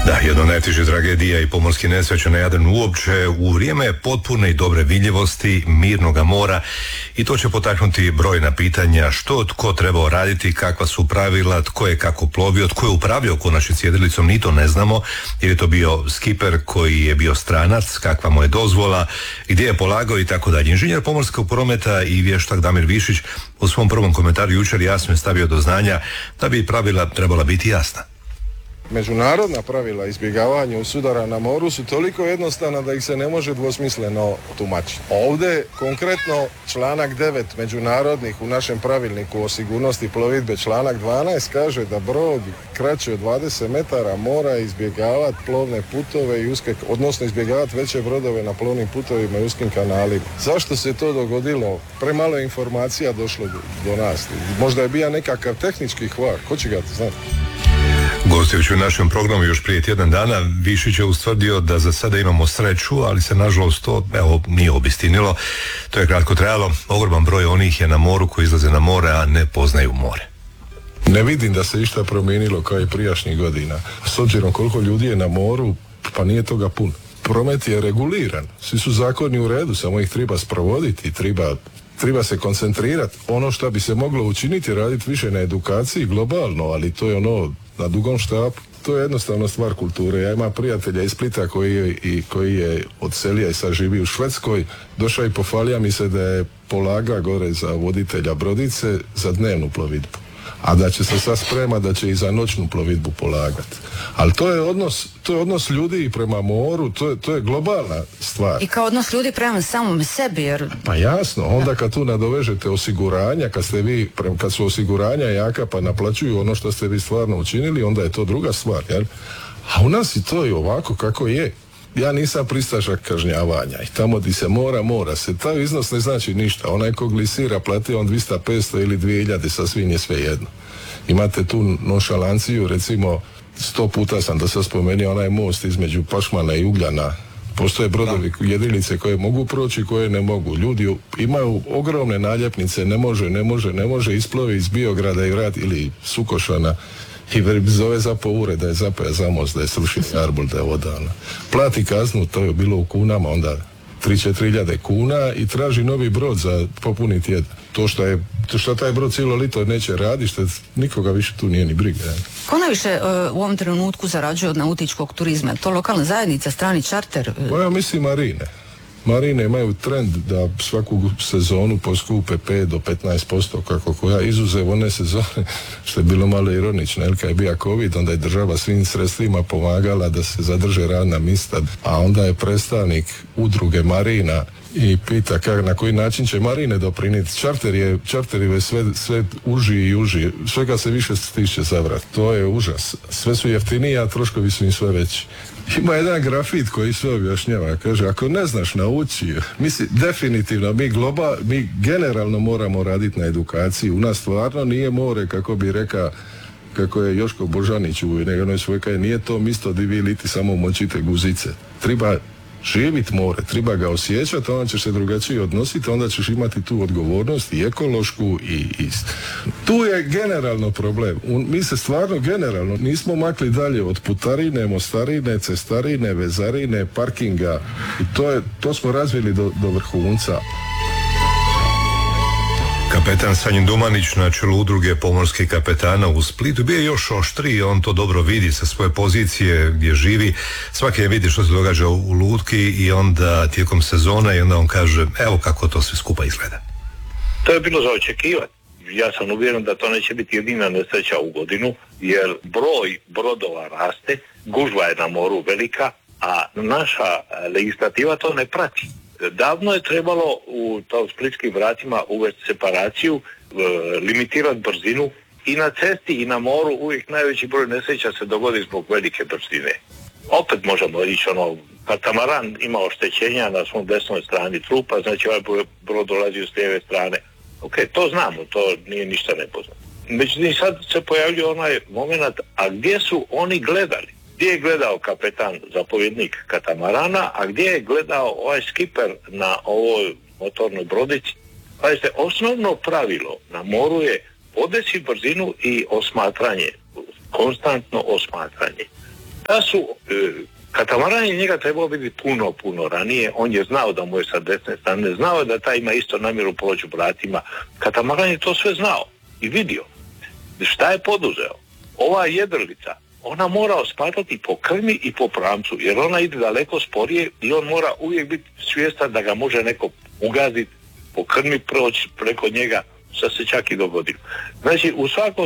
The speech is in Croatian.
Da, jedna od najtežih tragedija i pomorskih nesreća na Jadranu uopće u vrijeme potpune i dobre vidljivosti mirnoga mora, i to će potaknuti brojna pitanja što tko trebao raditi, kakva su pravila, tko je kako plovio, tko je upravljao konačnici jedrilicom, ni to ne znamo, jer je to bio skiper koji je bio stranac, kakva mu je dozvola, gdje je polagao i tako dalje. Inženjer pomorskog prometa i vještak Damir Višić u svom prvom komentaru jučer jasno je stavio do znanja da bi pravila trebala biti jasna. Međunarodna pravila izbjegavanja sudara na moru su toliko jednostavna da ih se ne može dvosmisleno tumačiti. Ovdje konkretno članak 9 međunarodnih u našem pravilniku o sigurnosti plovidbe, članak 12 kaže da brod kraće od 20 metara mora izbjegavati plovne putove i uske, odnosno izbjegavati veće brodove na plovnim putovima i uskim kanalima. Zašto se to dogodilo? Premalo informacija došlo do nas. Možda je bio nekakav tehnički hvar, ko će ga znati? Gostujući u našem programu još prije tjedan dana, Višić je ustvrdio da za sada imamo sreću, ali se nažalost to nije obistinilo. To je kratko trajalo. Ogroman broj onih je na moru koji izlaze na more, a ne poznaju more. Ne vidim da se išta promijenilo kao i prijašnjih godina. S obzirom koliko ljudi je na moru, pa nije toga puno. Promet je reguliran, svi su zakoni u redu, samo ih treba sprovoditi, treba se koncentrirati. Ono što bi se moglo učiniti, raditi više na edukaciji globalno, ali to je ono na dugom štapu. To je jednostavno stvar kulture. Ja imam prijatelja iz Splita koji je odselio i sad živi u Švedskoj. Došao i pofalija mi se da je polaga gore za voditelja brodice za dnevnu plovidbu. A da će se sad sprema da će i za noćnu plovidbu polagati. Ali to je odnos ljudi prema moru, to je globalna stvar. I kao odnos ljudi prema samom sebi, jer... Pa jasno, onda kad tu nadovežete osiguranja, kad su osiguranja jaka pa naplaćuju ono što ste vi stvarno učinili, onda je to druga stvar, jel? A u nas i to je ovako kako je. Ja nisam pristašak kažnjavanja i tamo gdje se mora se. Taj iznos ne znači ništa. Onaj ko glisira plati on 200, 500 ili 2000, sasvim je sve jedno. Imate tu nošalanciju, recimo 100 puta sam do sad spomenuo onaj most između Pašmana i Ugljana. Postoje brodovi, jedinice koje mogu proći, koje ne mogu. Ljudi imaju ogromne naljepnice, ne može, isplovi iz Biograda i vrat ili Sukošana i zove za po ure da je zapaja za most, da je srušio arbol, da je vodana. Plati kaznu, to je bilo u kunama, onda 3-4 kuna i traži novi brod za popuni tjedan. To što taj brod cijelo lito neće raditi, što nikoga više tu nije ni briga. Ko najviše u ovom trenutku zarađuje od nautičkog turizma? To lokalna zajednica, strani čarter? Pa ja mislim marine. Marine imaju trend da svaku sezonu poskupe 5 do 15%, kako koja, izuzev one sezone, što je bilo malo ironično, jer kad je bio COVID, onda je država svim sredstvima pomagala da se zadrže radna mjesta, a onda je predstavnik udruge marina i pita na koji način će marine doprinijeti. Čarter je sve uži i uži, svega se više stiče zavrat. To je užas. Sve su jeftiniji, a troškovi su im sve veći. Ima jedan grafit koji sve objašnjava. Kaže, ako ne znaš nauči, definitivno mi generalno moramo raditi na edukaciji. U nas stvarno nije more, kako bi rekao, kako je Joško Božanić u jednoj svojoj kaj, nije to mjesto gdje vi liti samo močite guzice. Treba živit more, treba ga osjećati, onda ćeš se drugačije odnositi, onda ćeš imati tu odgovornost i ekološku i tu je generalno problem. Mi se stvarno generalno nismo makli dalje od putarine, mostarine, cestarine, vezarine, parkinga i to smo razvili do vrhunca. Kapetan Sanjin Dumanić na čelu udruge pomorskih kapetana u Splitu bio je još oštriji, on to dobro vidi sa svoje pozicije gdje živi, svaki je vidi što se događa u lutki i onda tijekom sezona i onda on kaže evo kako to sve skupa izgleda. To je bilo za očekivati. Ja sam uvjeren da to neće biti jedina nesreća u godinu, jer broj brodova raste, gužva je na moru velika, a naša legislativa to ne prati. Davno je trebalo u splitskim vratima uvesti separaciju, limitirati brzinu i na cesti i na moru uvijek najveći broj nesreća se dogodi zbog velike brzine. Opet možemo reći katamaran ima oštećenja na svom desnoj strani trupa, znači ovaj brod dolazi s lijeve strane. Ok, to znamo, to nije ništa nepoznato. Međutim, sad se pojavljuje onaj moment, a gdje su oni gledali? Gdje je gledao kapetan, zapovjednik katamarana, a gdje je gledao ovaj skiper na ovoj motornoj brodici? Pazite, osnovno pravilo na moru je podesi brzinu i osmatranje, konstantno osmatranje. Da su katamaran je njega trebao biti puno ranije, on je znao da mu je sa desne strane, znao je da taj ima isto namjeru proći vratima. Katamaran je to sve znao i vidio. Šta je poduzeo? Ova jedrilica, ona mora ospatati po krmi i po pramcu, jer ona ide daleko sporije i on mora uvijek biti svjestan da ga može neko ugaziti, po krmi proći preko njega, što se čak i dogodilo. Znači, u svakom